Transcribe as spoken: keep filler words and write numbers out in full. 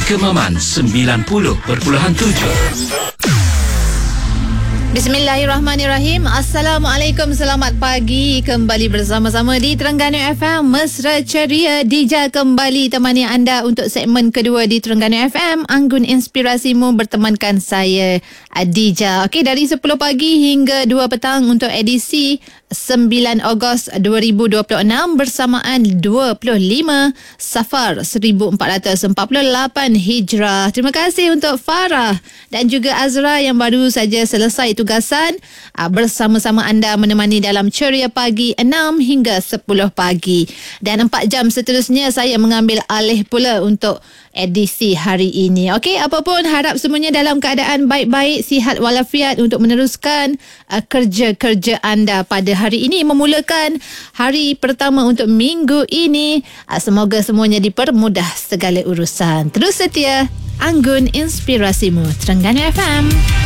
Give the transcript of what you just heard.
Kemaman sembilan puluh perpuluhan tujuh. Bismillahirrahmanirrahim. Assalamualaikum, selamat pagi. Kembali bersama-sama di Terengganu F M. Mesra ceria, Dija kembali temani anda untuk segmen kedua di Terengganu F M. Anggun Inspirasimu bertemankan saya, Dija. Okey, dari sepuluh pagi hingga dua petang untuk edisi sembilan Ogos dua ribu dua puluh enam bersamaan dua puluh lima Safar seribu empat ratus empat puluh lapan Hijrah. Terima kasih untuk Farah dan juga Azra yang baru saja selesai tugasan uh, bersama-sama anda menemani dalam ceria pagi enam hingga sepuluh pagi. Dan empat jam seterusnya saya mengambil alih pula untuk edisi hari ini. Okey, apapun harap semuanya dalam keadaan baik-baik, sihat walafiat untuk meneruskan uh, kerja-kerja anda pada hari ini, memulakan hari pertama untuk minggu ini. Uh, semoga semuanya dipermudah segala urusan. Terus setia Anggun Inspirasimu, Terengganu F M.